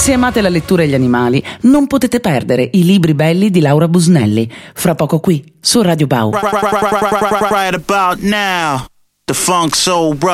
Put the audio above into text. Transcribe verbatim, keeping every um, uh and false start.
Se amate la lettura e gli animali, non potete perdere i libri belli di Laura Busnelli. Fra poco qui, su Radio Bau. Right about now, the funk soul